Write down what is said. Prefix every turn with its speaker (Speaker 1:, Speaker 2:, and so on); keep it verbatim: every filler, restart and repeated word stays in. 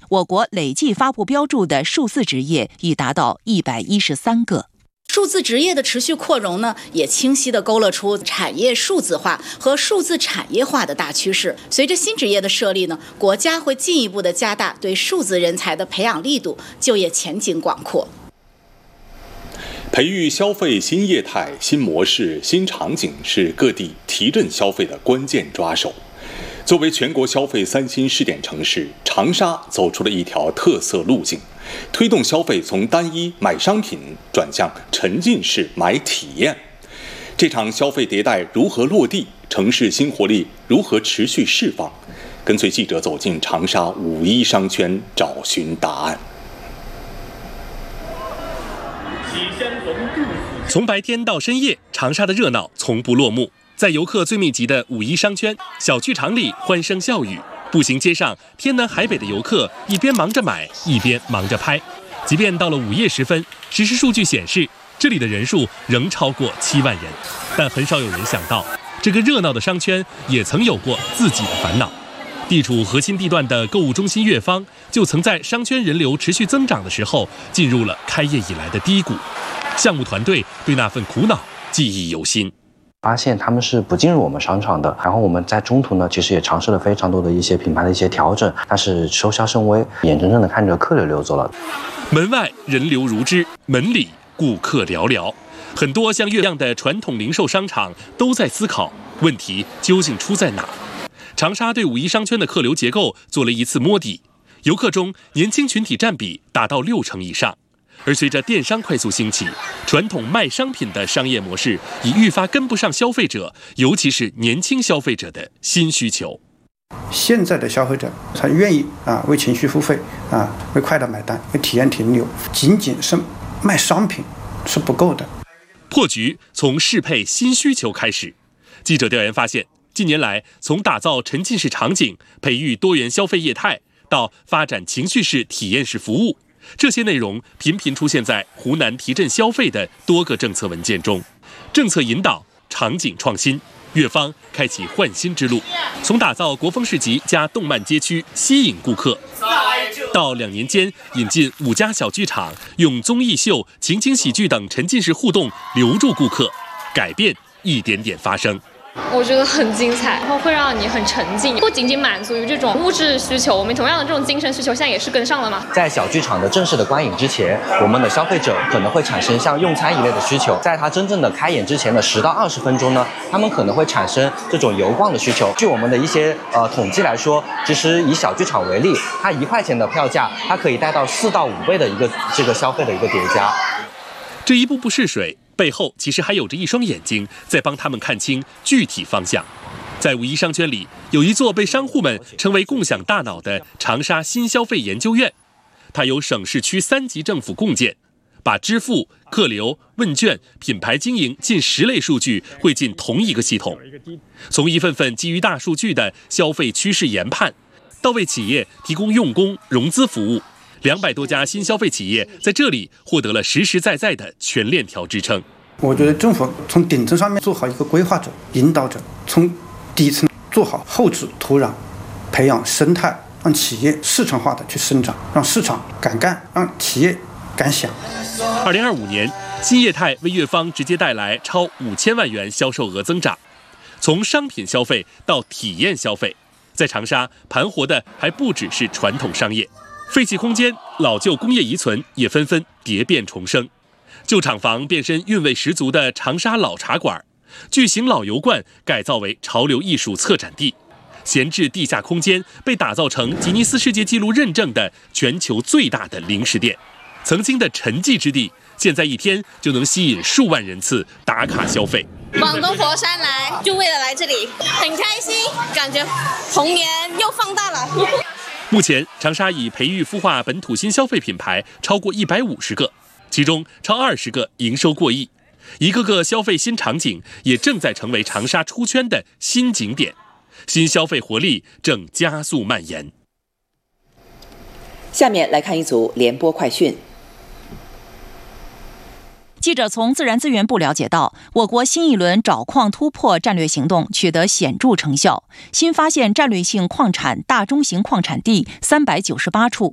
Speaker 1: 我国累计发布标注的数字职业已达到一百一十三个。
Speaker 2: 数字职业的持续扩容呢，也清晰地勾勒出产业数字化和数字产业化的大趋势。随着新职业的设立呢，国家会进一步的加大对数字人才的培养力度，就业前景广阔。
Speaker 3: 培育消费新业态、新模式、新场景是各地提振消费的关键抓手。作为全国消费三新试点城市，长沙走出了一条特色路径，推动消费从单一买商品转向沉浸式买体验。这场消费迭代如何落地？城市新活力如何持续释放？跟随记者走进长沙五一商圈，找寻答案。
Speaker 4: 从白天到深夜，长沙的热闹从不落幕。在游客最密集的五一商圈，小剧场里欢声笑语，步行街上天南海北的游客一边忙着买，一边忙着拍。即便到了午夜时分，实时数据显示这里的人数仍超过七万人，但很少有人想到，这个热闹的商圈也曾有过自己的烦恼。地处核心地段的购物中心悦方，就曾在商圈人流持续增长的时候，进入了开业以来的低谷。项目团队对那份苦恼记忆犹新。
Speaker 5: 发现他们是不进入我们商场的，然后我们在中途呢，其实也尝试了非常多的一些品牌的一些调整，但是收效甚微，眼睁睁的看着客流流走了。
Speaker 4: 门外人流如织，门里顾客寥寥。很多像这样的传统零售商场都在思考问题究竟出在哪。长沙对五一商圈的客流结构做了一次摸底，游客中年轻群体占比达到六成以上。而随着电商快速兴起，传统卖商品的商业模式已愈发跟不上消费者，尤其是年轻消费者的新需求。
Speaker 6: 现在的消费者他愿意啊为情绪付费啊为快乐买单，为体验停留，仅仅是卖商品是不够的。
Speaker 4: 破局从适配新需求开始。记者调研发现，近年来从打造沉浸式场景、培育多元消费业态，到发展情绪式体验式服务，这些内容频频出现在湖南提振消费的多个政策文件中。政策引导，场景创新，悦方开启焕新之路。从打造国风市集加动漫街区吸引顾客，到两年间引进五家小剧场，用综艺秀、情景喜剧等沉浸式互动留住顾客，改变一点点发生。
Speaker 7: 我觉得很精彩，然后会让你很沉浸，不仅仅满足于这种物质需求，我们同样的这种精神需求现在也是跟上了嘛。
Speaker 5: 在小剧场的正式的观影之前，我们的消费者可能会产生像用餐一类的需求，在它真正的开演之前的十到二十分钟呢，他们可能会产生这种游逛的需求。据我们的一些呃统计来说，其实以小剧场为例，它一块钱的票价，它可以带到四到五倍的一个这个消费的一个叠加。
Speaker 4: 这一步步试水，背后其实还有着一双眼睛在帮他们看清具体方向。在五一商圈里，有一座被商户们称为共享大脑的长沙新消费研究院，它由省市区三级政府共建，把支付、客流、问卷、品牌经营近十类数据汇进同一个系统，从一份份基于大数据的消费趋势研判，到为企业提供用工、融资服务，两百多家新消费企业在这里获得了实实在在的全链条支撑。
Speaker 6: 我觉得政府从顶层上面做好一个规划者、引导者，从底层做好后置土壤，培养生态，让企业市场化的去生长，让市场敢干，让企业敢想。
Speaker 4: 二零二五年，新业态为悦方直接带来超五千万元销售额增长。从商品消费到体验消费，在长沙盘活的还不只是传统商业，废弃空间、老旧工业遗存也纷纷蝶变重生。旧厂房变身韵味十足的长沙老茶馆，巨型老油罐改造为潮流艺术策展地，闲置地下空间被打造成吉尼斯世界纪录认证的全球最大的零食店。曾经的沉寂之地，现在一天就能吸引数万人次打卡消费。
Speaker 8: 往东佛山来，就为了来这里，很开心，感觉童年又放大了。
Speaker 4: 目前，长沙已培育孵化本土新消费品牌超过一百五十个，其中超二十个营收过亿。一个个消费新场景也正在成为长沙出圈的新景点，新消费活力正加速蔓延。
Speaker 9: 下面来看一组联播快讯。
Speaker 1: 记者从自然资源部了解到，我国新一轮找矿突破战略行动取得显著成效，新发现战略性矿产大中型矿产地三百九十八处，